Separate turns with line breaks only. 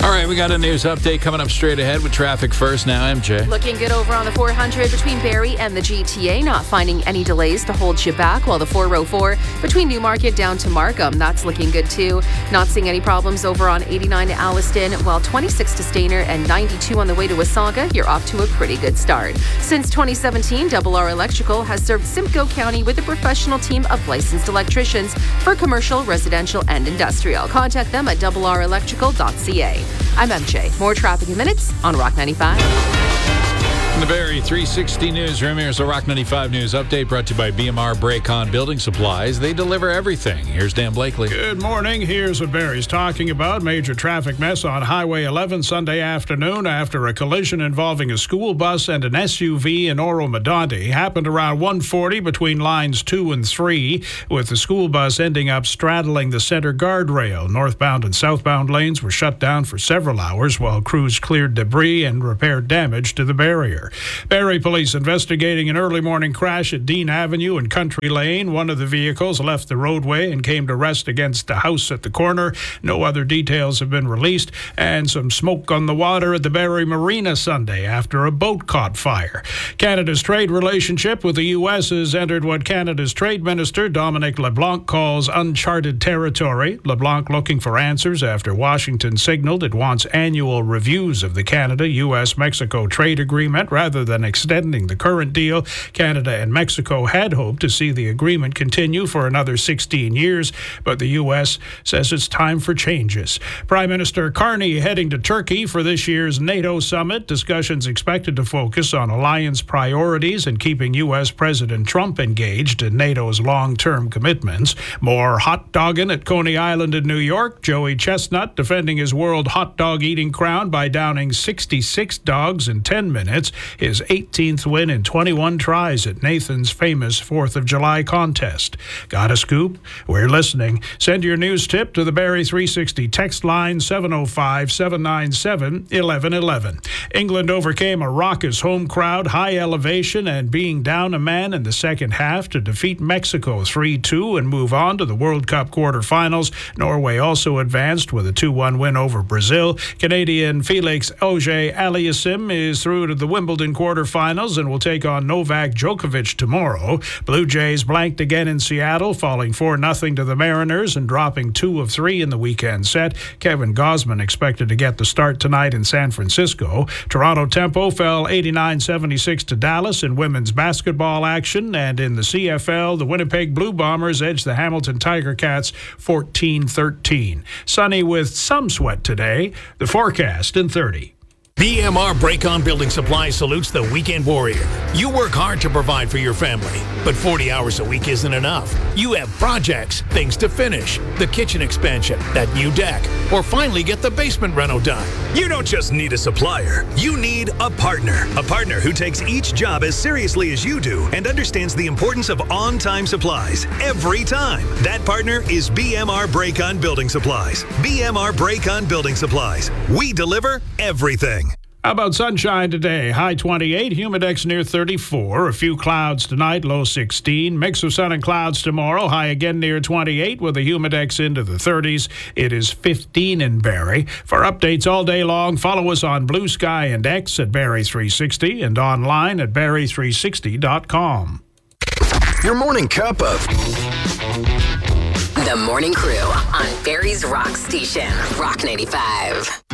All right, we got a news update coming up straight ahead with traffic first. Now, MJ.
Looking good over on the 400 between Barrie and the GTA. Not finding any delays to hold you back, while the 404 between Newmarket down to Markham, that's looking good too. Not seeing any problems over on 89 to Alliston, while 26 to Stayner and 92 on the way to Wasaga. You're off to a pretty good start. Since 2017, R Electrical has served Simcoe County with a professional team of licensed electricians for commercial, residential, and industrial. Contact them at relectrical.ca. I'm MJ. More traffic in minutes on Rock 95.
In the Barrie 360 newsroom, here's the Rock 95 News Update brought to you by BMR Braycon Building Supplies. They deliver everything. Here's Dan Blakely.
Good morning. Here's what Barrie's talking about. Major traffic mess on Highway 11 Sunday afternoon after a collision involving a school bus and an SUV in Oro-Medonte. Happened around 1:40 between lines 2 and 3, with the school bus ending up straddling the center guardrail. Northbound and southbound lanes were shut down for several hours while crews cleared debris and repaired damage to the barrier. Barrie police investigating an early morning crash at Dean Avenue and Country Lane. One of the vehicles left the roadway and came to rest against a house at the corner. No other details have been released. And some smoke on the water at the Barrie Marina Sunday after a boat caught fire. Canada's trade relationship with the U.S. has entered what Canada's Trade Minister Dominic LeBlanc calls uncharted territory. LeBlanc looking for answers after Washington signaled it wants annual reviews of the Canada-U.S.-Mexico trade agreement rather than extending the current deal. Canada and Mexico had hoped to see the agreement continue for another 16 years, but the U.S. says it's time for changes. Prime Minister Carney heading to Turkey for this year's NATO summit. Discussions expected to focus on alliance priorities and keeping U.S. President Trump engaged in NATO's long-term commitments. More hot dogging at Coney Island in New York. Joey Chestnut defending his world hot dog eating crown by downing 66 dogs in 10 minutes. His 18th win in 21 tries at Nathan's famous 4th of July contest. Got a scoop? We're listening. Send your news tip to the Barrie 360 text line 705-797-1111. England overcame a raucous home crowd, high elevation, and being down a man in the second half to defeat Mexico 3-2 and move on to the World Cup quarterfinals. Norway also advanced with a 2-1 win over Brazil. Canadian Felix Auger-Aliassime is through to the Wimbledon quarterfinals and will take on Novak Djokovic tomorrow. Blue Jays blanked again in Seattle, falling 4-0 to the Mariners and dropping 2 of 3 in the weekend set. Kevin Gausman expected to get the start tonight in San Francisco. Toronto Tempo fell 89-76 to Dallas in women's basketball action, and in the CFL, the Winnipeg Blue Bombers edged the Hamilton Tiger Cats 14-13. Sunny with some sweat today. The forecast in 30.
BMR Braycon Building Supply salutes the weekend warrior. You work hard to provide for your family, but 40 hours a week isn't enough. You have projects, things to finish, the kitchen expansion, that new deck, or finally get the basement reno done.
You don't just need a supplier, you need a partner. A partner who takes each job as seriously as you do and understands the importance of on-time supplies every time. That partner is BMR Braycon Building Supplies. BMR Braycon Building Supplies. We deliver everything.
How about sunshine today? High 28, humidex near 34. A few clouds tonight, low 16. Mix of sun and clouds tomorrow, high again near 28 with a humidex into the 30s. It is 15 in Barrie. For updates all day long, follow us on Blue Sky and X at Barrie 360 and online at barrie360.com.
Your morning cup of
The Morning Crew on Barrie's Rock Station, Rock 95.